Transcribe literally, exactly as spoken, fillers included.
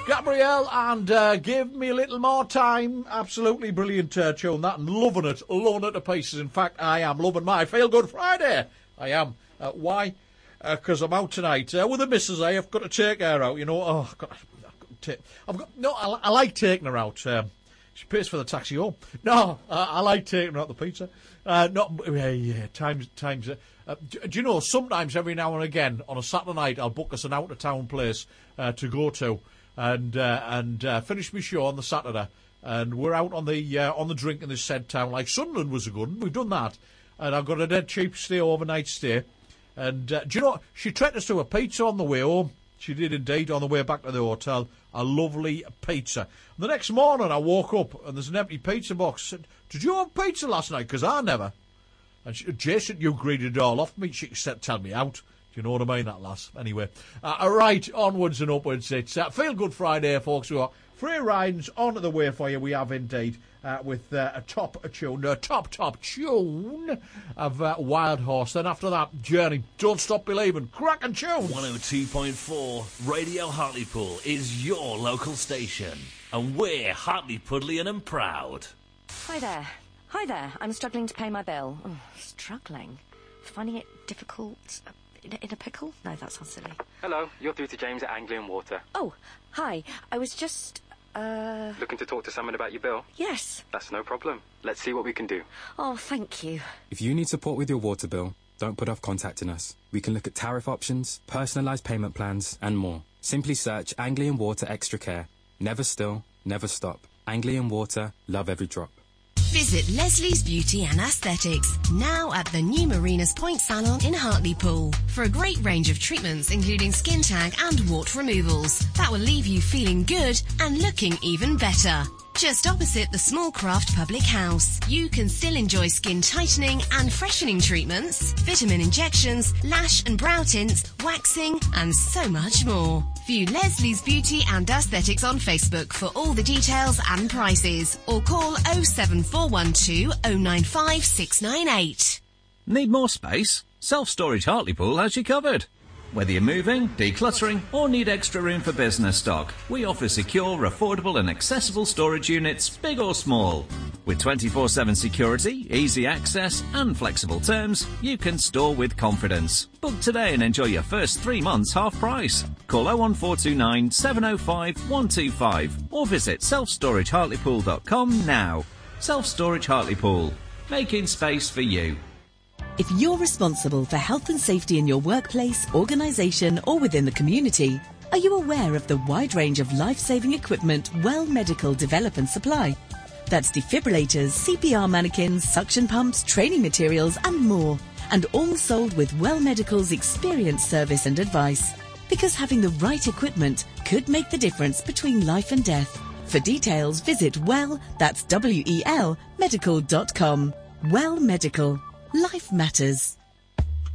Gabrielle and uh, Give Me a Little More Time. Absolutely brilliant uh, tune, that, and loving it, loving it to pieces. In fact, I am loving my Feel Good Friday. I am. Uh, why? Because uh, I'm out tonight uh, with the missus. I have got to take her out, you know. Oh, I've got, I've got to take... I've got... No, I, I like taking her out. Um, she pays for the taxi home. No, I, I like taking her out the pizza. Uh, not... Yeah, yeah, times... times uh, uh, do, do you know, sometimes every now and again, on a Saturday night, I'll book us an out-of-town place uh, to go to. And uh, and uh, finish my show on the Saturday, and we're out on the uh, on the drink in this said town. Like Sunderland was a good one. We've done that, and I've got a dead cheap stay, overnight stay. And uh, do you know, she treated us to a pizza on the way home. She did indeed, on the way back to the hotel. A lovely pizza. And the next morning I woke up and there's an empty pizza box. I said, did you have pizza last night? Because I never. And she, Jason, you greeted it all off me. She said, tell me out. Do you know what I mean, that lass? Anyway, uh, right, onwards and upwards. It's uh, Feel Good Friday, folks. We've got free ridings on the way for you. We have indeed, uh, with uh, a top a tune, a top, top tune of uh, Wild Horse. Then after that, Journey, Don't Stop Believing, cracking tune. one oh two point four Radio Hartlepool is your local station. And we're Hartlepoolian and proud. Hi there. Hi there. I'm struggling to pay my bill. Oh, struggling? Finding it difficult... In a, in a pickle? No, that sounds silly. Hello, you're through to James at Anglian Water. Oh, hi. I was just, uh... Looking to talk to someone about your bill? Yes. That's no problem. Let's see what we can do. Oh, thank you. If you need support with your water bill, don't put off contacting us. We can look at tariff options, personalised payment plans, and more. Simply search Anglian Water Extra Care. Never still, never stop. Anglian Water, love every drop. Visit Leslie's Beauty and Aesthetics, now at the new Marinas Point Salon in Hartlepool, for a great range of treatments including skin tag and wart removals that will leave you feeling good and looking even better. Just opposite the Small Craft Public House, you can still enjoy skin tightening and freshening treatments, vitamin injections, lash and brow tints, waxing, and so much more. View Leslie's Beauty and Aesthetics on Facebook for all the details and prices, or call oh seven four one two oh nine five six nine eight. Need more space? Self-Storage Hartlepool has you covered. Whether you're moving, decluttering, or need extra room for business stock, we offer secure, affordable and accessible storage units, big or small. With twenty-four seven security, easy access and flexible terms, you can store with confidence. Book today and enjoy your first three months half price. Call oh one four two nine seven oh five one two five or visit self storage hartlepool dot com now. Self-Storage Hartlepool, making space for you. If you're responsible for health and safety in your workplace, organisation or within the community, are you aware of the wide range of life-saving equipment Well Medical develop and supply? That's defibrillators, C P R mannequins, suction pumps, training materials and more. And all sold with Well Medical's experienced service and advice. Because having the right equipment could make the difference between life and death. For details, visit Well, that's W E L, medical dot com. Well Medical. Life matters.